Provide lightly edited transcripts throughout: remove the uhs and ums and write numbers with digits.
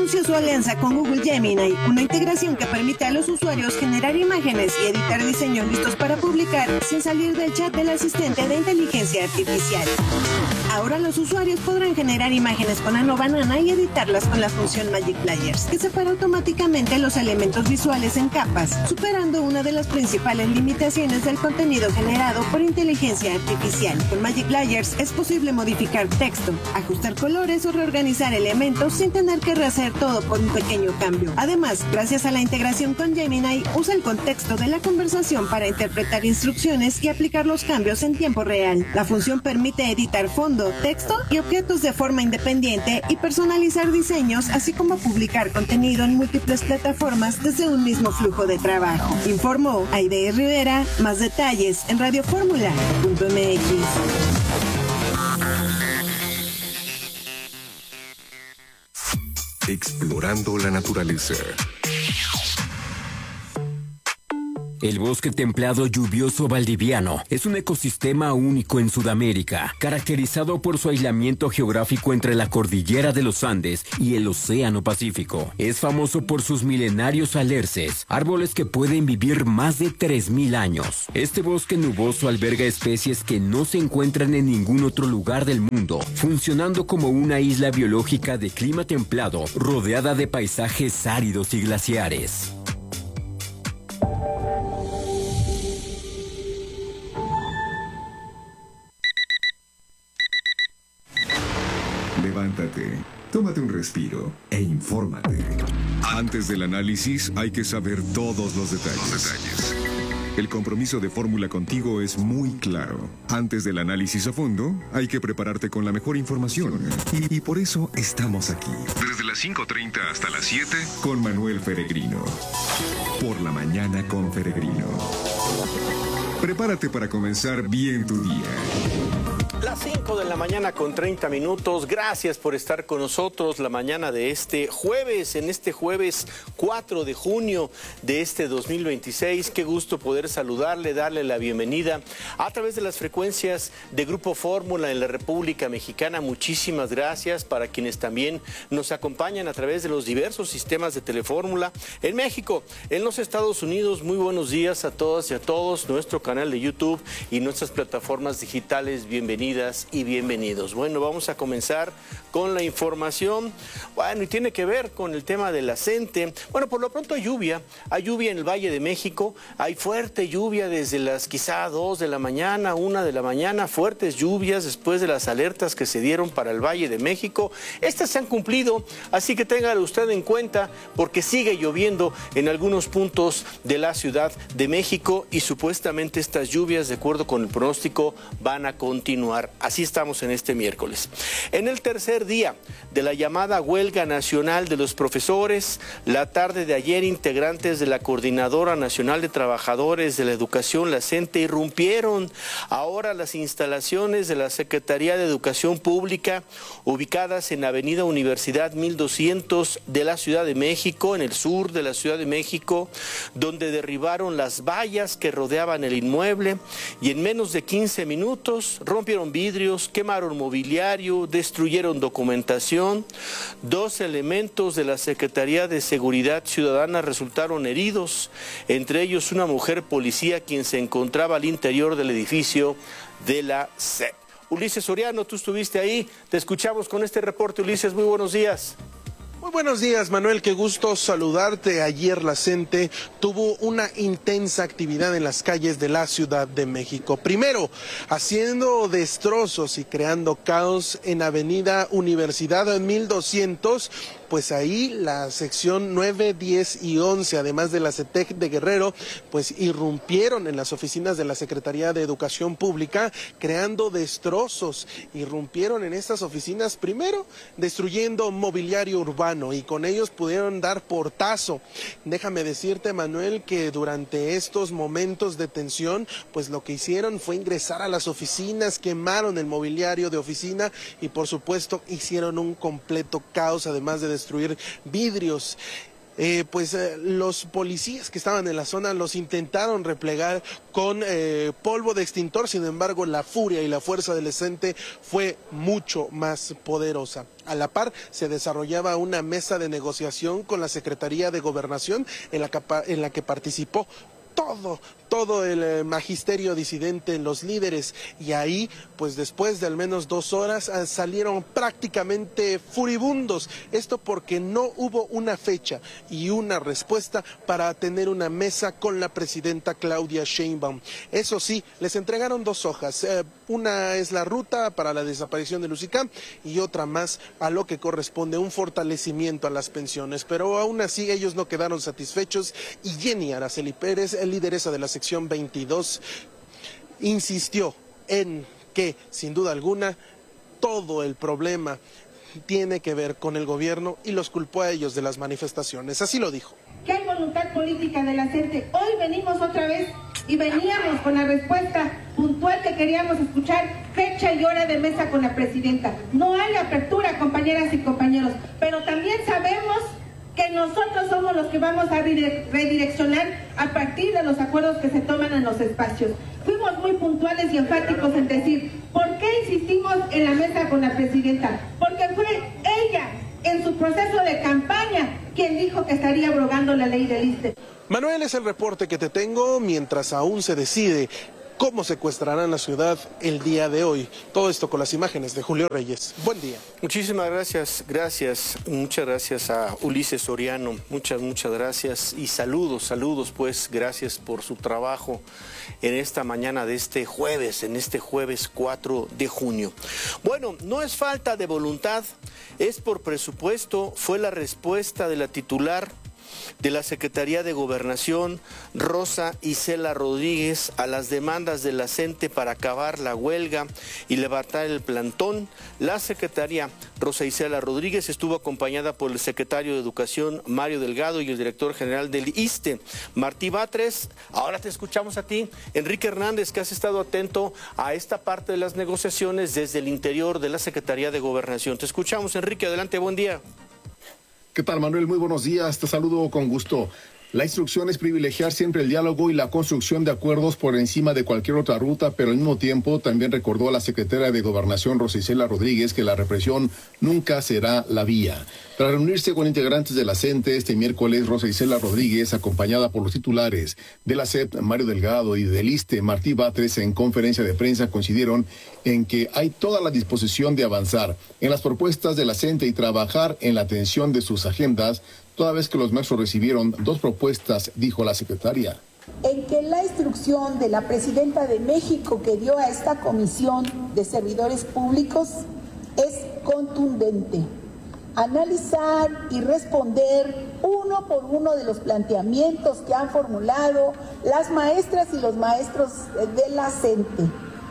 anunció su alianza con Google Gemini, una integración que permite a los usuarios generar imágenes y editar diseños listos para publicar sin salir del chat del asistente de inteligencia artificial. Ahora los usuarios podrán generar imágenes con Ano Banana y editarlas con la función Magic Layers, que separa automáticamente los elementos visuales en capas, superando una de las principales limitaciones del contenido generado por inteligencia artificial. Con Magic Layers es posible modificar texto, ajustar colores o reorganizar elementos sin tener que rehacer todo por un pequeño cambio. Además, gracias a la integración con Gemini, usa el contexto de la conversación para interpretar instrucciones y aplicar los cambios en tiempo real. La función permite editar fondo, texto y objetos de forma independiente y personalizar diseños, así como publicar contenido en múltiples plataformas desde un mismo flujo de trabajo. Informó Aide Rivera. Más detalles en radioformula.mx. Explorando la naturaleza. El bosque templado lluvioso valdiviano es un ecosistema único en Sudamérica, caracterizado por su aislamiento geográfico entre la cordillera de los Andes y el Océano Pacífico. Es famoso por sus milenarios alerces, árboles que pueden vivir más de 3.000 años. Este bosque nuboso alberga especies que no se encuentran en ningún otro lugar del mundo, funcionando como una isla biológica de clima templado, rodeada de paisajes áridos y glaciares. Levántate, tómate un respiro e infórmate. Antes del análisis hay que saber todos los detalles. El compromiso de Fórmula contigo es muy claro. Antes del análisis a fondo, hay que prepararte con la mejor información. Y por eso estamos aquí. Desde las 5:30 hasta las 7, con Manuel Feregrino. Por la mañana con Feregrino. Prepárate para comenzar bien tu día. Las 5 de la mañana con 30 minutos. Gracias por estar con nosotros la mañana de este jueves, en este jueves 4 de junio de este 2026. Qué gusto poder saludarle, darle la bienvenida a través de las frecuencias de Grupo Fórmula en la República Mexicana. Muchísimas gracias para quienes también nos acompañan a través de los diversos sistemas de Telefórmula en México, en los Estados Unidos. Muy buenos días a todas y a todos. Nuestro canal de YouTube y nuestras plataformas digitales. Bienvenidas y bienvenidos. Bueno, vamos a comenzar con la información. Bueno, y tiene que ver con el tema de la CENTE. Bueno, por lo pronto hay lluvia en el Valle de México. Hay fuerte lluvia desde las quizá 2 de la mañana, 1 de la mañana. Fuertes lluvias después de las alertas que se dieron para el Valle de México. Estas se han cumplido, así que téngalo usted en cuenta porque sigue lloviendo en algunos puntos de la Ciudad de México y supuestamente estas lluvias, de acuerdo con el pronóstico, van a continuar. Así estamos en este miércoles. En el tercer día de la llamada huelga nacional de los profesores, la tarde de ayer integrantes de la Coordinadora Nacional de Trabajadores de la Educación, la CENTE, irrumpieron ahora las instalaciones de la Secretaría de Educación Pública, ubicadas en Avenida Universidad 1200 de la Ciudad de México, en el sur de la Ciudad de México, donde derribaron las vallas que rodeaban el inmueble y en menos de 15 minutos rompieron vidrios, quemaron mobiliario, destruyeron documentación. 2 elementos de la Secretaría de Seguridad Ciudadana resultaron heridos, entre ellos una mujer policía quien se encontraba al interior del edificio de la SEP. Ulises Soriano, tú estuviste ahí, te escuchamos con este reporte. Ulises, muy buenos días. Muy buenos días, Manuel, qué gusto saludarte. Ayer la CENTE tuvo una intensa actividad en las calles de la Ciudad de México. Primero, haciendo destrozos y creando caos en Avenida Universidad 1200, pues ahí la sección 9, 10 y 11, además de la CETEC de Guerrero, pues irrumpieron en las oficinas de la Secretaría de Educación Pública, creando destrozos. Irrumpieron en estas oficinas, primero destruyendo mobiliario urbano, y con ellos pudieron dar portazo. Déjame decirte, Manuel, que durante estos momentos de tensión, pues lo que hicieron fue ingresar a las oficinas, quemaron el mobiliario de oficina y por supuesto hicieron un completo caos, además de destruir vidrios. los policías que estaban en la zona los intentaron replegar con polvo de extintor. Sin embargo, la furia y la fuerza del ESENTE fue mucho más poderosa. A la par, se desarrollaba una mesa de negociación con la Secretaría de Gobernación en la que participó todo el magisterio disidente, los líderes, y ahí, pues después de al menos 2 horas, salieron prácticamente furibundos. Esto porque no hubo una fecha y una respuesta para tener una mesa con la presidenta Claudia Sheinbaum. Eso sí, les entregaron 2 hojas. Una es la ruta para la desaparición de Lusicam y otra más a lo que corresponde un fortalecimiento a las pensiones. Pero aún así ellos no quedaron satisfechos y Jenny Araceli Pérez, lideresa de la sección 22, insistió en que, sin duda alguna, todo el problema tiene que ver con el gobierno y los culpó a ellos de las manifestaciones. Así lo dijo. Que hay voluntad política de la gente. Hoy venimos otra vez y veníamos con la respuesta puntual que queríamos escuchar, fecha y hora de mesa con la presidenta. No hay apertura, compañeras y compañeros, pero también sabemos que nosotros somos los que vamos a redireccionar a partir de los acuerdos que se toman en los espacios. Fuimos muy puntuales y enfáticos en decir, ¿por qué insistimos en la mesa con la presidenta? Porque fue ella, en su proceso de campaña, quien dijo que estaría abrogando la ley del ISSSTE. Manuel, es el reporte que te tengo mientras aún se decide cómo secuestrarán la ciudad el día de hoy. Todo esto con las imágenes de Julio Reyes. Buen día. Muchísimas gracias, muchas gracias a Ulises Soriano, muchas gracias y saludos, pues, gracias por su trabajo en esta mañana de este jueves, en este jueves 4 de junio. Bueno, no es falta de voluntad, es por presupuesto, fue la respuesta de la titular de la Secretaría de Gobernación, Rosa Isela Rodríguez, a las demandas de la CENTE para acabar la huelga y levantar el plantón. La secretaria Rosa Isela Rodríguez estuvo acompañada por el secretario de Educación, Mario Delgado, y el director general del ISSSTE, Martí Batres. Ahora te escuchamos a ti, Enrique Hernández, que has estado atento a esta parte de las negociaciones desde el interior de la Secretaría de Gobernación. Te escuchamos, Enrique, adelante, buen día. ¿Qué tal, Manuel? Muy buenos días, te saludo con gusto. La instrucción es privilegiar siempre el diálogo y la construcción de acuerdos por encima de cualquier otra ruta, pero al mismo tiempo también recordó a la secretaria de Gobernación, Rosa Isela Rodríguez, que la represión nunca será la vía. Tras reunirse con integrantes de la CENTE este miércoles, Rosa Isela Rodríguez, acompañada por los titulares de la SEP, Mario Delgado, y del ISSSTE, Martí Batres, en conferencia de prensa coincidieron en que hay toda la disposición de avanzar en las propuestas de la CENTE y trabajar en la atención de sus agendas, toda vez que los maestros recibieron 2 propuestas, dijo la secretaria. En que la instrucción de la presidenta de México que dio a esta comisión de servidores públicos es contundente. Analizar y responder uno por uno de los planteamientos que han formulado las maestras y los maestros de la CENTE.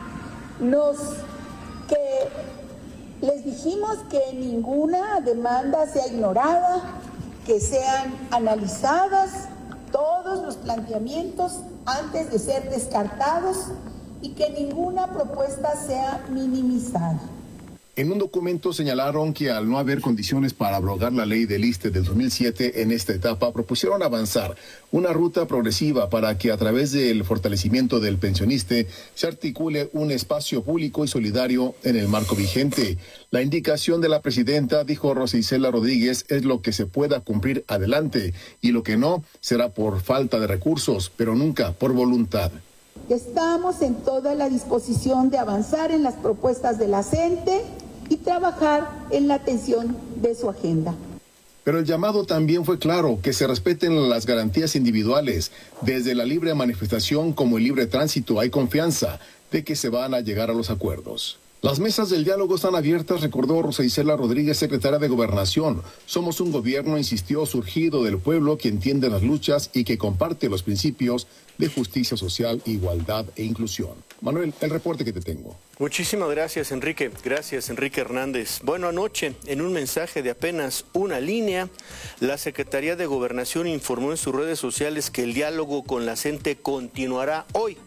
Les dijimos que ninguna demanda sea ignorada, que sean analizadas todos los planteamientos antes de ser descartados y que ninguna propuesta sea minimizada. En un documento señalaron que al no haber condiciones para abrogar la ley del ISSSTE del 2007 en esta etapa, propusieron avanzar una ruta progresiva para que a través del fortalecimiento del pensioniste se articule un espacio público y solidario en el marco vigente. La indicación de la presidenta, dijo Rosa Isela Rodríguez, es lo que se pueda cumplir adelante y lo que no será por falta de recursos, pero nunca por voluntad. Estamos en toda la disposición de avanzar en las propuestas de la CENTE y trabajar en la atención de su agenda. Pero el llamado también fue claro, que se respeten las garantías individuales. Desde la libre manifestación como el libre tránsito hay confianza de que se van a llegar a los acuerdos. Las mesas del diálogo están abiertas, recordó Rosa Isela Rodríguez, secretaria de Gobernación. Somos un gobierno, insistió, surgido del pueblo, que entiende las luchas y que comparte los principios de justicia social, igualdad e inclusión. Manuel, el reporte que te tengo. Muchísimas gracias, Enrique. Gracias, Enrique Hernández. Bueno, anoche, en un mensaje de apenas una línea, la Secretaría de Gobernación informó en sus redes sociales que el diálogo con la CENTE continuará hoy,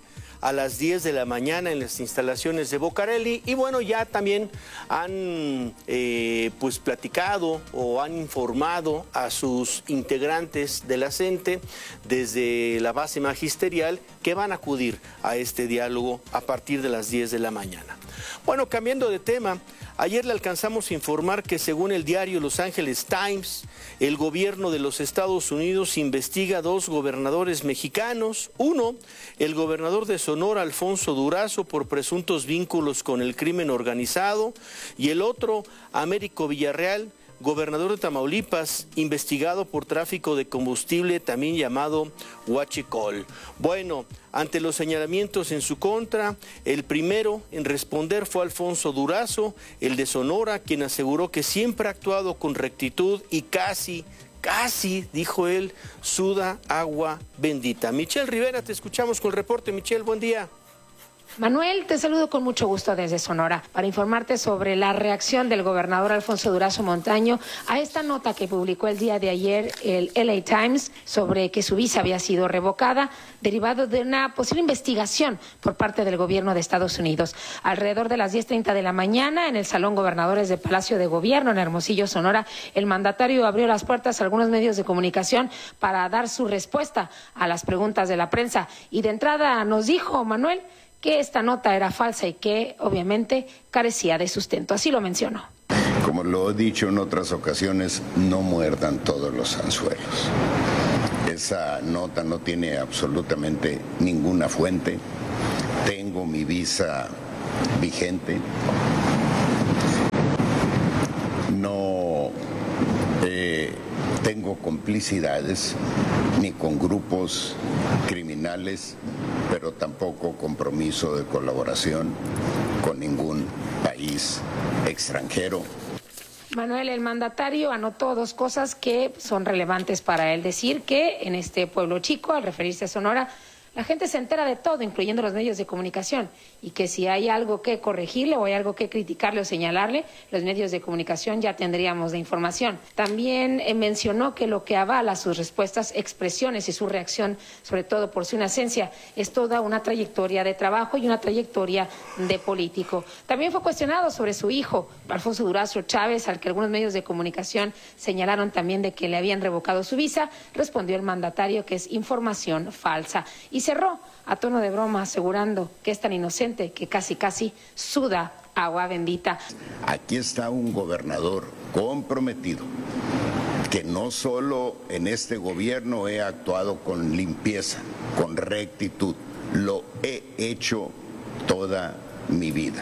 a las 10 de la mañana en las instalaciones de Bocarelli. Y bueno, ya también han pues platicado o han informado a sus integrantes de la CENTE desde la base magisterial que van a acudir a este diálogo a partir de las 10 de la mañana. Bueno, cambiando de tema, ayer le alcanzamos a informar que según el diario Los Angeles Times, el gobierno de los Estados Unidos investiga a 2 gobernadores mexicanos. Uno, el gobernador de Sonora, Alfonso Durazo, por presuntos vínculos con el crimen organizado, y el otro, Américo Villarreal, gobernador de Tamaulipas, investigado por tráfico de combustible, también llamado huachicol. Bueno, ante los señalamientos en su contra, el primero en responder fue Alfonso Durazo, el de Sonora, quien aseguró que siempre ha actuado con rectitud y casi, dijo él, suda agua bendita. Michelle Rivera, te escuchamos con el reporte. Michelle, buen día. Manuel, te saludo con mucho gusto desde Sonora para informarte sobre la reacción del gobernador Alfonso Durazo Montaño a esta nota que publicó el día de ayer el LA Times sobre que su visa había sido revocada, derivado de una posible investigación por parte del gobierno de Estados Unidos. Alrededor de las 10:30 de la mañana, en el Salón Gobernadores de Palacio de Gobierno en Hermosillo, Sonora, el mandatario abrió las puertas a algunos medios de comunicación para dar su respuesta a las preguntas de la prensa. Y de entrada nos dijo, Manuel, que esta nota era falsa y que obviamente carecía de sustento. Así lo mencionó. Como lo he dicho en otras ocasiones, no muerdan todos los anzuelos. Esa nota no tiene absolutamente ninguna fuente. Tengo mi visa vigente. No tengo complicidades ni con grupos criminales, pero tampoco compromiso de colaboración con ningún país extranjero. Manuel, el mandatario anotó 2 cosas que son relevantes para él. Decir que en este pueblo chico, al referirse a Sonora, la gente se entera de todo, incluyendo los medios de comunicación, y que si hay algo que corregirle o hay algo que criticarle o señalarle, los medios de comunicación ya tendríamos de información. También mencionó que lo que avala sus respuestas, expresiones y su reacción, sobre todo por su inocencia, es toda una trayectoria de trabajo y una trayectoria de político. También fue cuestionado sobre su hijo, Alfonso Durazo Chávez, al que algunos medios de comunicación señalaron también de que le habían revocado su visa. Respondió el mandatario que es información falsa. Y cerró a tono de broma asegurando que es tan inocente que casi suda agua bendita. Aquí está un gobernador comprometido, que no solo en este gobierno he actuado con limpieza, con rectitud, lo he hecho toda mi vida.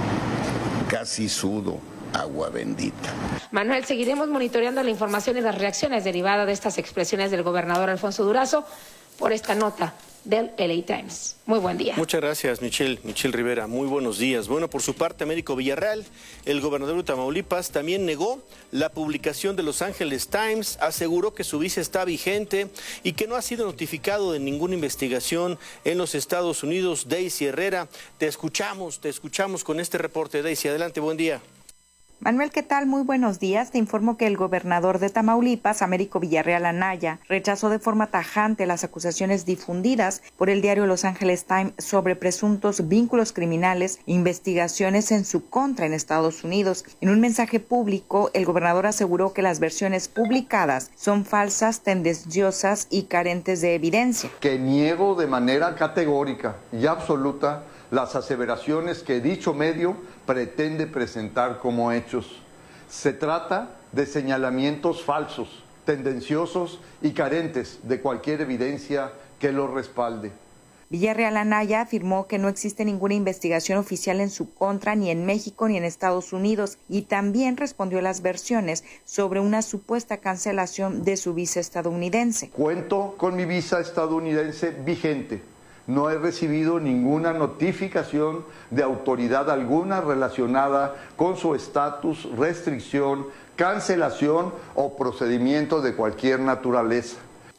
Casi sudo agua bendita. Manuel, seguiremos monitoreando la información y las reacciones derivadas de estas expresiones del gobernador Alfonso Durazo por esta nota del LA Times. Muy buen día. Muchas gracias, Michelle Rivera. Muy buenos días. Bueno, por su parte, Américo Villarreal, el gobernador de Tamaulipas, también negó la publicación de Los Angeles Times, aseguró que su visa está vigente y que no ha sido notificado de ninguna investigación en los Estados Unidos. Daisy Herrera, te escuchamos con este reporte. Daisy, adelante, buen día. Manuel, ¿qué tal? Muy buenos días. Te informo que el gobernador de Tamaulipas, Américo Villarreal Anaya, rechazó de forma tajante las acusaciones difundidas por el diario Los Angeles Times sobre presuntos vínculos criminales e investigaciones en su contra en Estados Unidos. En un mensaje público, el gobernador aseguró que las versiones publicadas son falsas, tendenciosas y carentes de evidencia. Que niego de manera categórica y absoluta las aseveraciones que dicho medio pretende presentar como hechos. Se trata de señalamientos falsos, tendenciosos y carentes de cualquier evidencia que los respalde. Villarreal Anaya afirmó que no existe ninguna investigación oficial en su contra ni en México ni en Estados Unidos y también respondió a las versiones sobre una supuesta cancelación de su visa estadounidense. Cuento con mi visa estadounidense vigente. No he recibido ninguna notificación de autoridad alguna relacionada con su estatus, restricción, cancelación o procedimiento de cualquier naturaleza.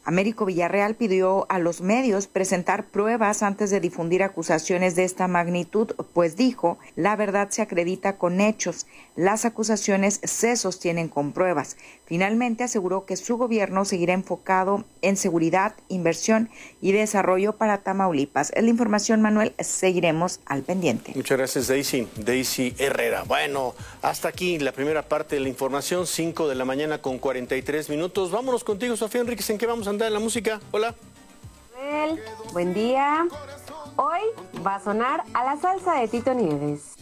Américo Villarreal pidió a los medios presentar pruebas antes de difundir acusaciones de esta magnitud, pues dijo, la verdad se acredita con hechos, las acusaciones se sostienen con pruebas. Finalmente aseguró que su gobierno seguirá enfocado en seguridad, inversión y desarrollo para Tamaulipas. Es la información, Manuel, seguiremos al pendiente. Muchas gracias, Daisy Herrera. Bueno, hasta aquí la primera parte de la información, 5 de la mañana con 43 minutos. Vámonos contigo, Sofía Enríquez, ¿en qué vamos a andar en la música? Hola. Buen día. Hoy va a sonar A la salsa de Tito Nieves.